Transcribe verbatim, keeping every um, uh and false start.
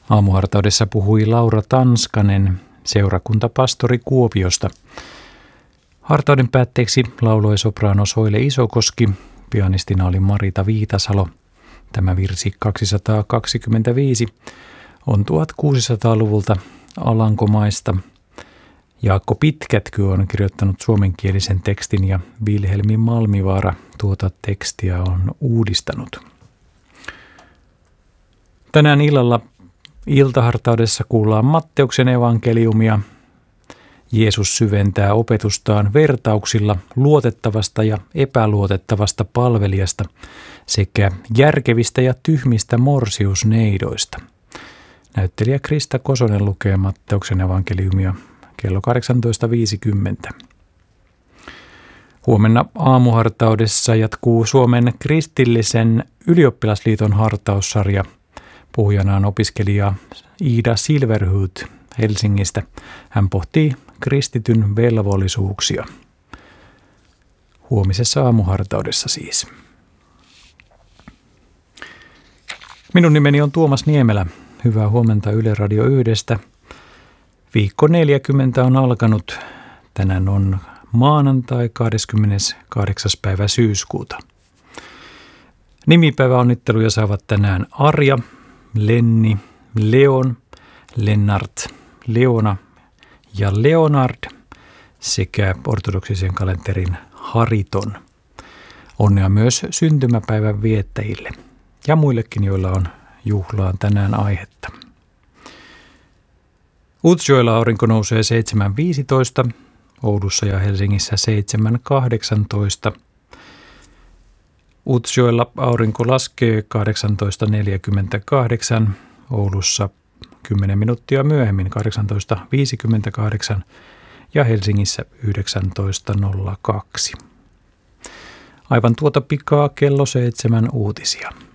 Aamuhartaudessa puhui Laura Tanskanen, seurakuntapastori Kuopiosta. Hartauden päätteeksi lauloi sopraano Soile Isokoski, pianistina oli Marita Viitasalo. Tämä virsi kaksisataakaksikymmentäviisi on tuhatkuusisataaluvulta Alankomaista. Jaakko Pitkätky on kirjoittanut suomenkielisen tekstin ja Vilhelmi Malmivaara tuota tekstiä on uudistanut. Tänään illalla iltahartaudessa kuullaan Matteuksen evankeliumia. Jeesus syventää opetustaan vertauksilla luotettavasta ja epäluotettavasta palvelijasta sekä järkevistä ja tyhmistä morsiusneidoista. Näyttelijä Krista Kosonen lukee Matteuksen evankeliumia kello kahdeksantoista viisikymmentä. Huomenna aamuhartaudessa jatkuu Suomen kristillisen ylioppilasliiton hartaussarja. Puhujana on opiskelija Iida Silverhut Helsingistä. Hän pohtii kristityn velvollisuuksia. Huomisessa aamuhartaudessa siis. Minun nimeni on Tuomas Niemelä. Hyvää huomenta Yle Radio yhdestä. Viikko neljäkymmentä on alkanut. Tänään on maanantai kahdeskymmeneskahdeksas päivä syyskuuta. Nimipäiväonnitteluja saavat tänään Arja, Lenni, Leon, Lennart, Leona ja Leonard sekä ortodoksisen kalenterin Hariton. Onnea myös syntymäpäivän viettäjille ja muillekin, joilla on juhlaan tänään aihetta. Utsjoella aurinko nousee seitsemän viisitoista, Oulussa ja Helsingissä seitsemän kahdeksantoista. Utsjoella aurinko laskee kahdeksantoista neljäkymmentäkahdeksan, Oulussa kymmenen minuuttia myöhemmin kahdeksantoista viisikymmentäkahdeksan ja Helsingissä yhdeksäntoista nolla kaksi. Aivan tuota pikaa kello seitsemän uutisia.